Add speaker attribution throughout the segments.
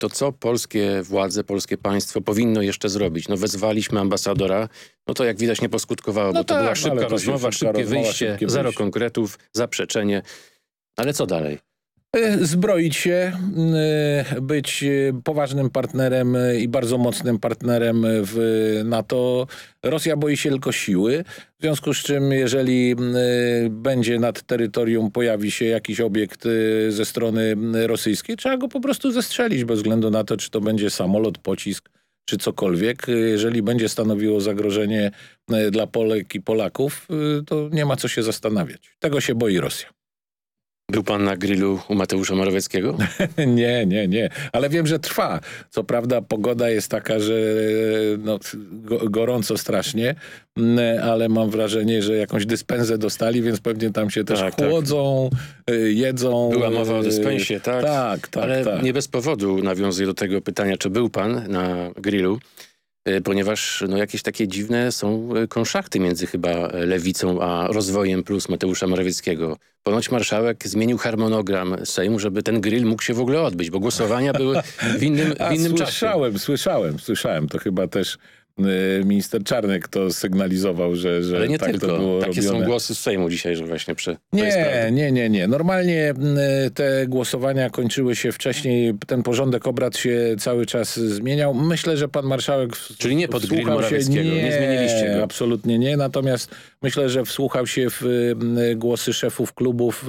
Speaker 1: to co polskie władze, polskie państwo powinno jeszcze zrobić? No wezwaliśmy ambasadora, no to jak widać nie poskutkowało, bo to była szybka rozmowa, szybkie wyjście, zero konkretów, zaprzeczenie. Ale co dalej?
Speaker 2: Zbroić się, być poważnym partnerem i bardzo mocnym partnerem w NATO. Rosja boi się tylko siły, w związku z czym jeżeli będzie nad terytorium, pojawi się jakiś obiekt ze strony rosyjskiej, trzeba go po prostu zestrzelić bez względu na to, czy to będzie samolot, pocisk, czy cokolwiek. Jeżeli będzie stanowiło zagrożenie dla Polek i Polaków, to nie ma co się zastanawiać. Tego się boi Rosja.
Speaker 1: Był pan na grillu u Mateusza Morawieckiego?
Speaker 2: Nie. Ale wiem, że trwa. Co prawda pogoda jest taka, że no, gorąco strasznie, ale mam wrażenie, że jakąś dyspensę dostali, więc pewnie tam się też chłodzą, jedzą.
Speaker 1: Była mowa o dyspensie, tak?
Speaker 2: Tak.
Speaker 1: Ale nie bez powodu nawiązuję do tego pytania, czy był pan na grillu, ponieważ no, jakieś takie dziwne są konszachty między chyba Lewicą a Rozwojem Plus Mateusza Morawieckiego. Ponoć marszałek zmienił harmonogram Sejmu, żeby ten grill mógł się w ogóle odbyć, bo głosowania były w innym czasie.
Speaker 2: Słyszałem. To chyba też minister Czarnek to sygnalizował, że
Speaker 1: ale nie
Speaker 2: tak
Speaker 1: tylko.
Speaker 2: To było
Speaker 1: Takie
Speaker 2: robione.
Speaker 1: są głosy z Sejmu dzisiaj, że właśnie
Speaker 2: Nie. Normalnie te głosowania kończyły się wcześniej. Ten porządek obrad się cały czas zmieniał. Myślę, że pan marszałek
Speaker 1: Czyli nie pod grill Morawieckiego, nie zmieniliście go.
Speaker 2: Absolutnie nie. Natomiast myślę, że wsłuchał się w głosy szefów klubów,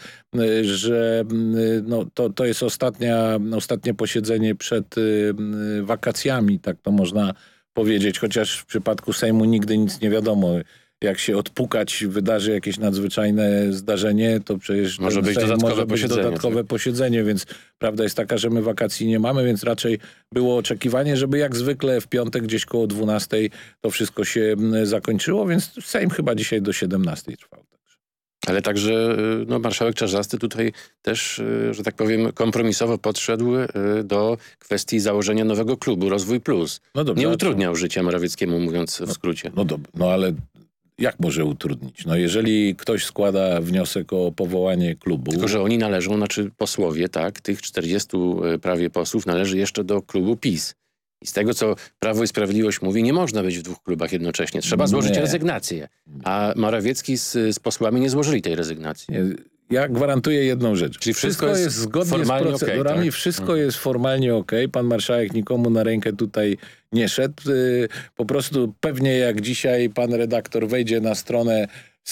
Speaker 2: że no, to jest ostatnie posiedzenie przed wakacjami, tak to można powiedzieć, chociaż w przypadku Sejmu nigdy nic nie wiadomo. Jak się odpukać wydarzy jakieś nadzwyczajne zdarzenie, to przecież
Speaker 1: może być dodatkowe
Speaker 2: posiedzenie, więc prawda jest taka, że my wakacji nie mamy, więc raczej było oczekiwanie, żeby jak zwykle w piątek gdzieś koło 12 to wszystko się zakończyło, więc Sejm chyba dzisiaj do 17 trwał.
Speaker 1: Ale także no, marszałek Czarzasty tutaj też, że tak powiem, kompromisowo podszedł do kwestii założenia nowego klubu Rozwój Plus.
Speaker 2: No dobrze,
Speaker 1: nie utrudniał życia Morawieckiemu, mówiąc w skrócie.
Speaker 2: No ale jak może utrudnić? No jeżeli ktoś składa wniosek o powołanie klubu...
Speaker 1: Tylko, że oni należą, znaczy posłowie, tak, tych 40 prawie posłów należy jeszcze do klubu PiS. I z tego, co Prawo i Sprawiedliwość mówi, nie można być w dwóch klubach jednocześnie. Trzeba złożyć rezygnację. A Morawiecki z posłami nie złożyli tej rezygnacji.
Speaker 2: Ja gwarantuję jedną rzecz.
Speaker 1: Czyli wszystko jest
Speaker 2: zgodnie z procedurami, tak? Wszystko jest formalnie okej. Pan marszałek nikomu na rękę tutaj nie szedł. Po prostu pewnie jak dzisiaj pan redaktor wejdzie na stronę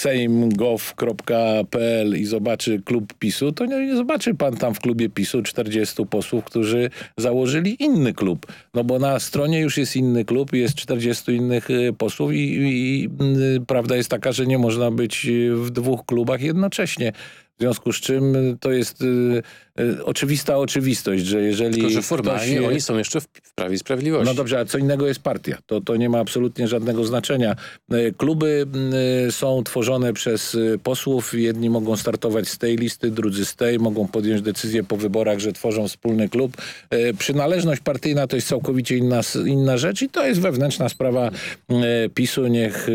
Speaker 2: sejm.gov.pl i zobaczy klub PiS-u, to nie zobaczy pan tam w klubie PiS-u 40 posłów, którzy założyli inny klub. No bo na stronie już jest inny klub i jest 40 innych posłów i prawda jest taka, że nie można być w dwóch klubach jednocześnie. W związku z czym to jest oczywista oczywistość, że jeżeli...
Speaker 1: Tylko, że formalnie oni są jeszcze w Prawie i Sprawiedliwości.
Speaker 2: No dobrze, a co innego jest partia. To nie ma absolutnie żadnego znaczenia. Kluby są tworzone przez posłów. Jedni mogą startować z tej listy, drudzy z tej. Mogą podjąć decyzję po wyborach, że tworzą wspólny klub. Przynależność partyjna to jest całkowicie inna rzecz i to jest wewnętrzna sprawa PiS-u. Niech...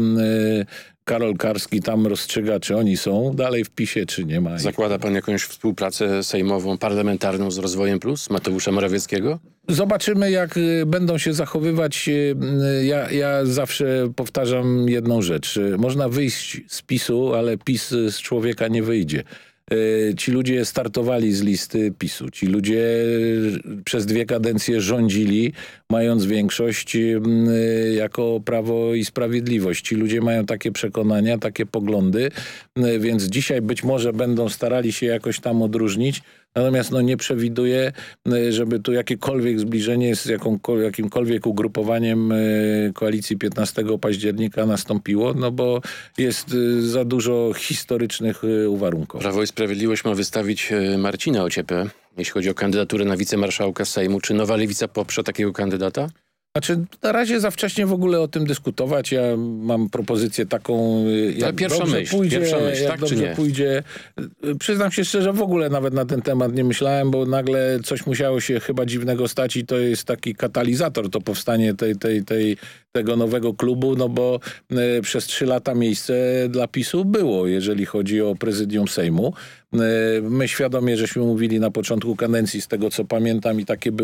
Speaker 2: Karol Karski tam rozstrzyga, czy oni są dalej w PiS-ie, czy nie ma.
Speaker 1: Zakłada pan jakąś współpracę sejmową, parlamentarną z Rozwojem Plus Mateusza Morawieckiego?
Speaker 2: Zobaczymy, jak będą się zachowywać. Ja zawsze powtarzam jedną rzecz. Można wyjść z PiS-u, ale PiS z człowieka nie wyjdzie. Ci ludzie startowali z listy PiS-u. Ci ludzie przez 2 kadencje rządzili, mając większość jako Prawo i Sprawiedliwość. Ci ludzie mają takie przekonania, takie poglądy, więc dzisiaj być może będą starali się jakoś tam odróżnić. Natomiast nie przewiduję, żeby tu jakiekolwiek zbliżenie z jakimkolwiek ugrupowaniem koalicji 15 października nastąpiło, bo jest za dużo historycznych uwarunkowań.
Speaker 1: Prawo i Sprawiedliwość ma wystawić Marcina Ociepę, jeśli chodzi o kandydaturę na wicemarszałka Sejmu. Czy Nowa Lewica poprze takiego kandydata?
Speaker 2: Znaczy, na razie za wcześnie w ogóle o tym dyskutować. Ja mam propozycję taką, jak
Speaker 1: pierwsza myśl,
Speaker 2: jak
Speaker 1: tak czy
Speaker 2: dobrze
Speaker 1: nie?
Speaker 2: pójdzie. Przyznam się szczerze, w ogóle nawet na ten temat nie myślałem, bo nagle coś musiało się chyba dziwnego stać i to jest taki katalizator, to powstanie tego nowego klubu, no bo przez 3 lata miejsce dla PiS-u było, jeżeli chodzi o prezydium Sejmu. My świadomie żeśmy mówili na początku kadencji, z tego co pamiętam, i takie były